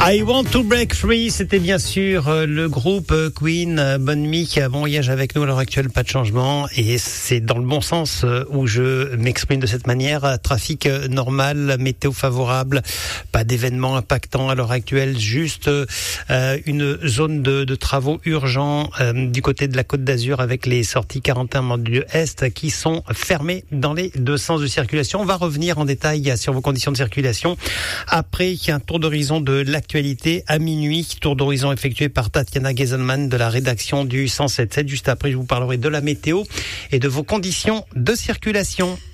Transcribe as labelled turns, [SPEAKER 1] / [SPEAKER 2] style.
[SPEAKER 1] I Want to Break Free, c'était bien sûr le groupe Queen. Bonne nuit, bon voyage avec nous à l'heure actuelle, pas de changement et c'est dans le bon sens où je m'exprime de cette manière. Trafic normal, météo favorable, pas d'événements impactants à l'heure actuelle, juste une zone de travaux urgents du côté de la Côte d'Azur avec les sorties 41 Mandelieu Est qui sont fermées dans les deux sens de circulation. On va revenir en détail sur vos conditions de circulation après un tour d'horizon de l'actualité à minuit, tour d'horizon effectué par Tatiana Geiselman de la rédaction du 107.7. Juste après, je vous parlerai de la météo et de vos conditions de circulation.